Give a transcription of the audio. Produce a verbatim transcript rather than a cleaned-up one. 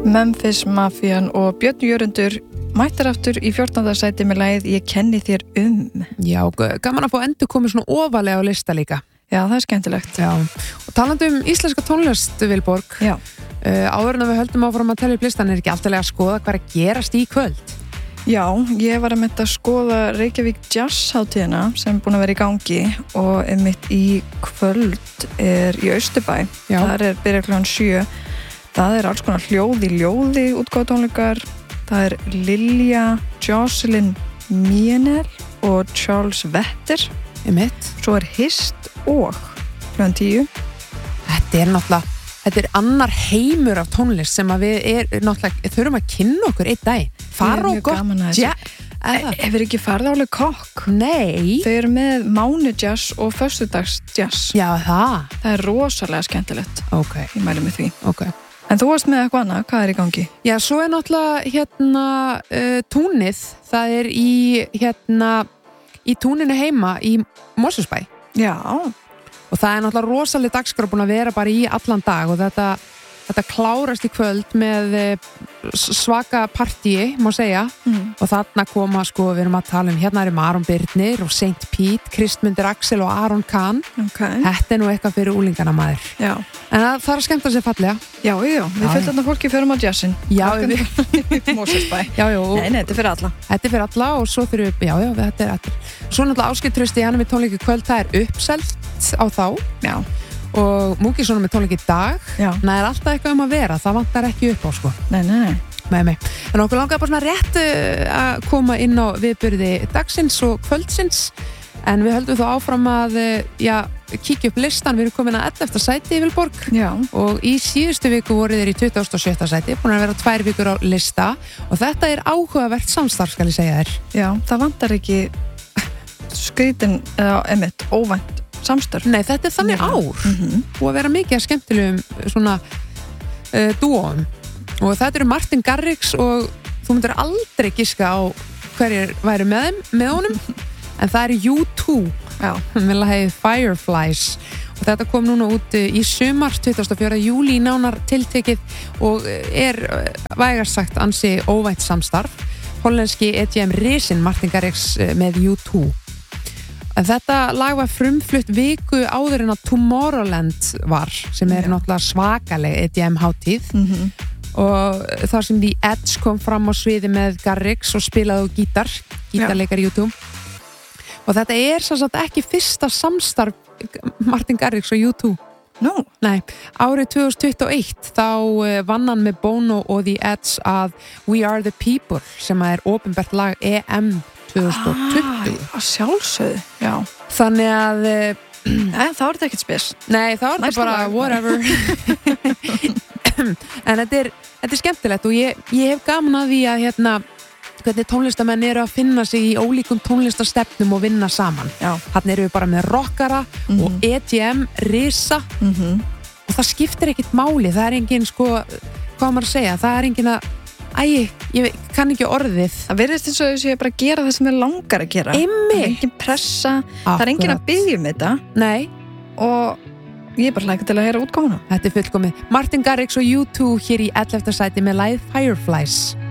Memphis Mafian og Björn Jörundur mættir aftur í fjórtánda sæti með lagið Ég kenni þér um. Já, gaman að fá endur komið svona ofalega á lista líka. Já, það er skemmtilegt. Já, og talandi um íslenska tónlist, Vilborg. Já. Uh, áður en við höldum áfram að telja upp listan er ekki alltaf að skoða hvað er að gerast í kvöld. Já, ég var að mynda að skoða Reykjavík Jazz hátíðina sem er búin að vera í gangi og einmitt í kvöld er í Austurbæ. Já. Það er byrja klukkan sjö. Það er alls konar hljóði, ljóði, útgáfatónleikar. Það er Lilja, Jocelyn Mienel og Charles Vetter. Einmitt. Svo er Hist og klukkan tíu. Þetta er náttúrulega, þetta er annar heimur af tónlist sem að við er, náttúrulega þurfum að kynna okkur einn dag. Fara og gott. Ja, hefur ekki farið álega kokk? Nei. Þau eru með mánu jazz og föstudags jazz. Já, það. Það er rosalega skemmtilegt. Ok. Ég mæli með því. Ok. En þú varst með eitthvað annað, hvað er í gangi? Já, svo er náttúrulega hérna uh, túnið, það er í hérna, í túninu heima í Mosfellsbæ. Já. Og það er náttúrulega rosalega dagskrá búin að vera bara í allan dag og þetta, þetta klárast í kvöld með svaka partíi, má segja. Mm. Og þarna koma, sko, við erum að tala um, hérna erum Aron Birnir og Saint Pete, Kristmundur Axel og Aron Kahn. Okay. Þetta er nú eitthvað fyrir úlingana maður. Já. En það þarf að skemmta sér fallega. Já, já, við fylgum þarna fólki fyrir á jazzin. Já, við Mosfellsbæ. Já, já. Nei, nei, þetta er fyrir alla. Þetta er fyrir alla og svo fyrir upp, já, já, þetta er allir. Svo náttúrulega Ásgeir Trausti, hann er með tónleiki í kvöld, það er uppselt á þá. Já. Og Múki svona með tónleiki í dag. Já. Það er alltaf eitthvað um að vera, það vantar ekki upp á, sko. Nei, nei. Nei, nei. En okkur langar bara svona rétt að koma inn á viðburði dagsins og kvöldsins. En við höldum þó áfram að, já, kíkja upp listan. Við erum komin að ellefta sæti í Vilborg. Já. Og í síðustu viku voru þeir í tuttugasta og sjötta sæti, búin að vera tvær vikur á lista. Og þetta er áhugavert samstarf, skal ég segja þér. Já, það vantar ekki skrítin eða emitt, óvænt samstarf. Nei, þetta er þannig ár. Mm-hmm. Og að vera mikið að skemmtilegum svona uh, dúóum. Og þetta eru Martin Garrix og þú myndir aldrei giska á hverjir væri með þeim, með honum. En það er U two. Já. Með lagið Fireflies. Og þetta kom núna út í sumar, tuttugasta og fjórða júlí nánar tiltekið og er vægast sagt ansi óvænt samstarf. Hollenski E D M risinn Martin Garrix með U two. En þetta lag var frumflutt viku áður en að Tomorrowland var, sem er náttúrulega svakaleg E D M hátíð. Mm-hmm. Og þar sem The Edge kom fram á sviði með Garrix og spilaði á gítar, gítarleikar í YouTube. Og þetta er svo sagt ekki fyrsta samstarf Martin Garrix og U two. No. Nei, árið tvö þúsund tuttugu og eitt þá vann hann með Bono og The Edge að We Are The People sem er opinbert lag E M tvö þúsund tuttugu. Ah, að sjálfsögðu, já. Þannig að Nei, þá er þetta ekkert spes. Nei, þá er þetta bara lag. Whatever. En þetta er, þetta er skemmtilegt og ég, ég hef gaman að því að hérna, hvernig tónlistamenn eru að finna sig í ólíkum tónlistastefnum og vinna saman. Já. Þarna eru við bara með rockara mm-hmm. og E D M, risa mm-hmm. og það skiptir ekkert máli. Það er engin, sko, hvað maður að segja, það er engin að Æ, ég kann ekki orðið. Það virðist eins og þess að ég bara að gera það sem ég langar að gera. Einmitt. Það er engin pressa, Akkurat. það er engin að biðja um þetta. Nei. Og ég er bara hlægt til að heyra útgáfuna. Þetta er fullkomið. Martin Garrix og U two hér í ellefta sæti með lagið Fireflies.